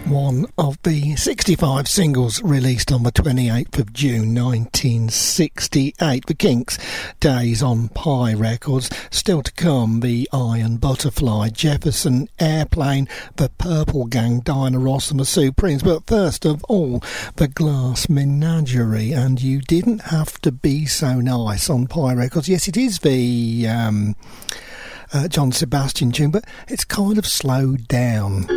One of the 65 singles released on the 28th of June 1968. The Kinks, Days on Pie Records. Still to come, the Iron Butterfly, Jefferson Airplane, the Purple Gang, Diana Ross and the Supremes. But first of all, the Glass Menagerie, and You Didn't Have to Be So Nice on Pie Records. Yes, it is the John Sebastian tune, but it's kind of slowed down.